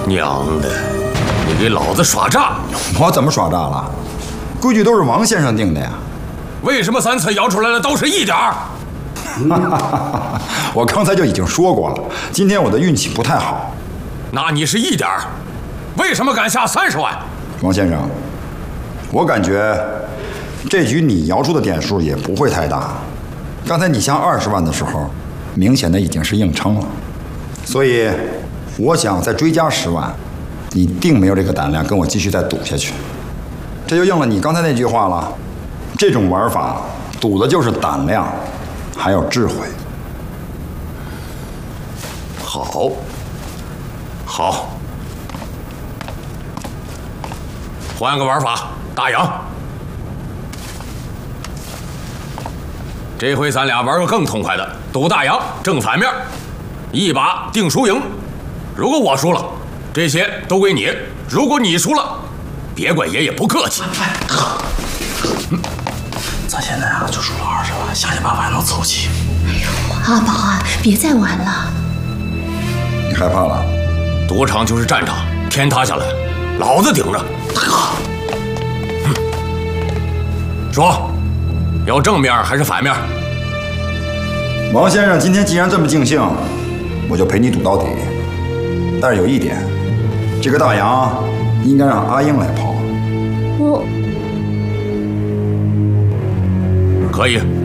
娘的，你给老子耍诈！ 我怎么耍诈了？规矩都是王先生定的呀。 为什么3次摇出来的都是1点儿？ 我刚才就已经说过了，今天我的运气不太好。 那你是1点儿，为什么敢下30万？ 王先生，我感觉这局你摇出的点数也不会太大。刚才你下20万的时候，明显的已经是硬撑了，所以我想再追加10万，你定没有这个胆量跟我继续再赌下去。这就应了你刚才那句话了，这种玩法赌的就是胆量，还有智慧。 好，好，换个玩法，大洋。这回咱俩玩个更痛快的，赌大洋正反面，1把定输赢。如果我输了，这些都归你；如果你输了，别怪爷爷不客气。 咱现在啊就输了20万，下去8万能凑齐。 哎呦，阿宝啊，别再玩了。 你害怕了？ 赌场就是战场，天塌下来，老子顶着。说，要正面还是反面？ 王先生，今天既然这么尽兴，我就陪你赌到底。但是有一点，这个大洋应该让阿英来抛。 我可以。